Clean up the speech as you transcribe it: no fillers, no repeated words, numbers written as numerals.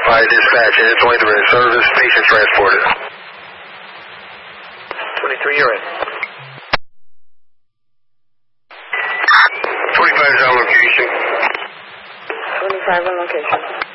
Fire dispatch, and it's 23 in service, patient transported. 23, you're in. 25 is on location. 25 on location.